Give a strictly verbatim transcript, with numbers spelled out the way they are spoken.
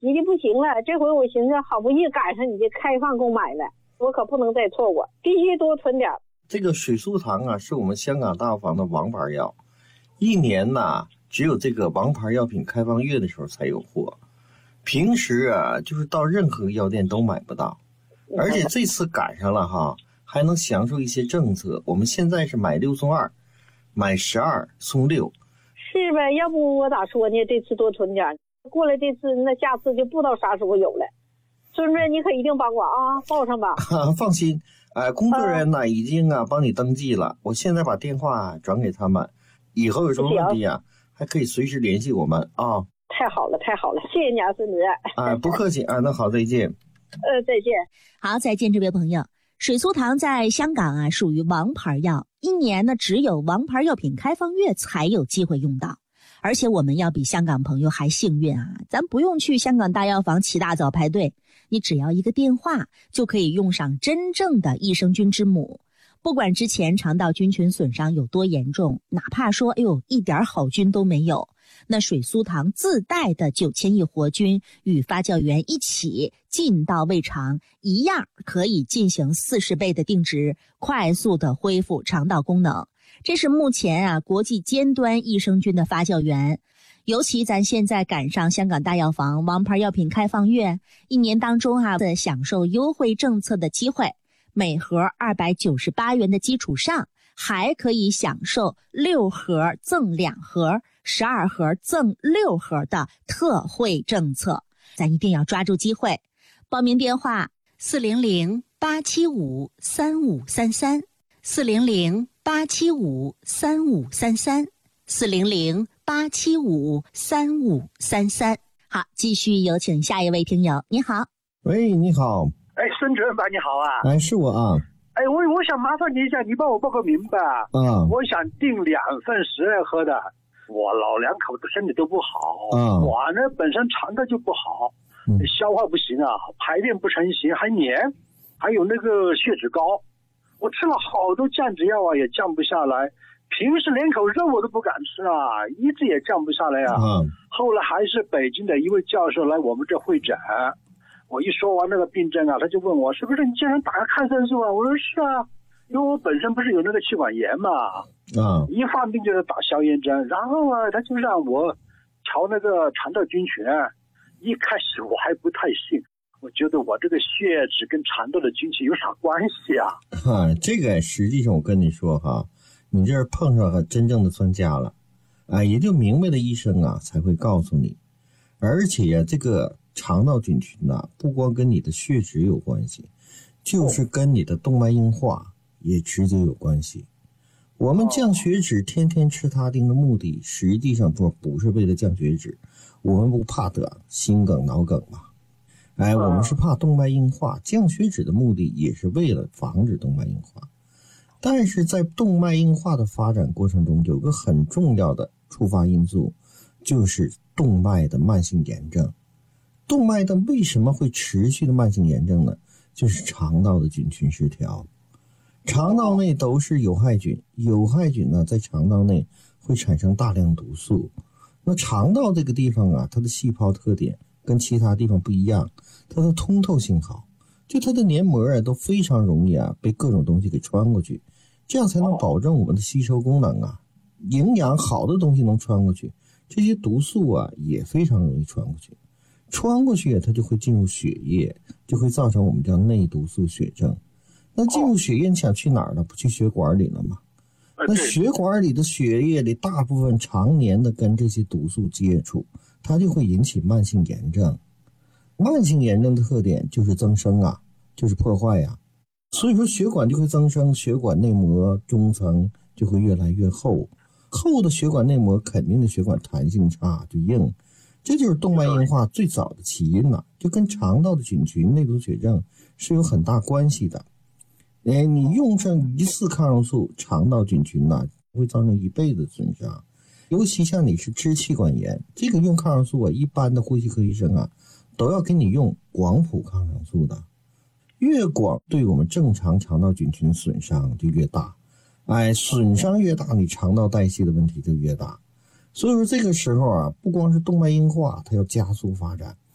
急的不行了。这回我寻思好不容易赶上你这开放购买了，我可不能再错过，必须多囤点。 这个水苏糖啊，是我们香港大药房的王牌药，一年呐只有这个王牌药品开放月的时候才有货，平时啊就是到任何药店都买不到。而且这次赶上了哈，还能享受一些政策。我们现在是买六送二，买十二送六， 是呗？要不我咋说呢？这次多囤点，过来这次那下次就不知道啥时候有了。孙子，你可一定帮我啊，报上吧。 啊、放心，哎、呃，工作人员呢、啊、已经啊帮你登记了，我现在把电话转给他们，以后有什么问题啊，还可以随时联系我们啊。 太好了，太好了，谢谢你啊，孙子。 啊、呃，不客气啊，那好，再见。 呃，再见。 好，再见，这位朋友。水苏糖在香港啊属于王牌药，一年呢只有王牌药品开放月才有机会用到。而且我们要比香港朋友还幸运啊，咱不用去香港大药房起大早排队，你只要一个电话就可以用上真正的益生菌之母。不管之前肠道菌群损伤有多严重，哪怕说哎呦一点好菌都没有，那水苏糖自带的九千亿活菌与发酵源一起进到胃肠，一样可以进行四十倍的定植，快速的恢复肠道功能。这是目前啊国际尖端益生菌的发酵源。尤其咱现在赶上香港大药房王牌药品开放月，一年当中啊的享受优惠政策的机会，每盒二百九十八元的基础上，还可以享受六盒赠两盒，十二盒赠六盒的特惠政策，咱一定要抓住机会。报名电话四零零八七五三五三三，四零零八七五三五三三，四零零八七五三五三三。好，继续有请下一位听友。你好。 喂，你好。 哎，孙主任吧，你好啊。 哎，是我啊。 哎，我我想麻烦你一下，你帮我报个名吧。 嗯。 我想订两份十二盒的。我老两口子身体都不好。 嗯。 我呢本身肠道就不好， 嗯、 消化不行啊，排便不成形，还黏，还有那个血脂高。我吃了好多降脂药啊，也降不下来。平时连口肉我都不敢吃啊，一直也降不下来啊。 嗯。后来还是北京的一位教授来我们这会诊。我一说完那个病症啊，他就问我是不是你经常打个抗生素啊？我说是啊，因为我本身不是有那个气管炎嘛， 啊， 一犯病就是打消炎针，然后啊，他就让我调那个肠道菌群。一开始我还不太信，我觉得我这个血脂跟肠道的菌群有啥关系啊？ 哈，这个实际上我跟你说哈，你这儿碰上了真正的专家了，啊，也就明白的医生啊才会告诉你，而且呀、啊，这个。肠道菌群呢、啊，不光跟你的血脂有关系，就是跟你的动脉硬化也直接有关系。我们降血脂，天天吃它丁的目的，实际上不不是为了降血脂，我们不怕得心梗、脑梗吗？哎，我们是怕动脉硬化，降血脂的目的也是为了防止动脉硬化。但是在动脉硬化的发展过程中，有个很重要的触发因素，就是动脉的慢性炎症。动脉的为什么会持续的慢性炎症呢？就是肠道的菌群失调。肠道内都是有害菌，有害菌呢在肠道内会产生大量毒素。那肠道这个地方啊，它的细胞特点跟其他地方不一样，它的通透性好，就它的黏膜啊都非常容易啊被各种东西给穿过去，这样才能保证我们的吸收功能啊，营养好的东西能穿过去，这些毒素啊也非常容易穿过去。穿过去它就会进入血液，就会造成我们叫内毒素血症。那进入血液你想去哪儿呢？不去血管里了吗？那血管里的血液里大部分常年的跟这些毒素接触，它就会引起慢性炎症。慢性炎症的特点就是增生啊，就是破坏呀、啊。所以说血管就会增生，血管内膜中层就会越来越厚，厚的血管内膜肯定的血管弹性差，就硬。这就是动脉硬化最早的起因了，就跟肠道的菌群内毒血症是有很大关系的。哎，你用上一次抗生素，肠道菌群呢、啊、会造成一辈子损伤。尤其像你是支气管炎，这个用抗生素啊，一般的呼吸科医生啊都要给你用广谱抗生素的，越广对我们正常肠道菌群损伤就越大。哎，损伤越大，你肠道代谢的问题就越大。所以说这个时候啊，不光是动脉硬化，它要加速发展，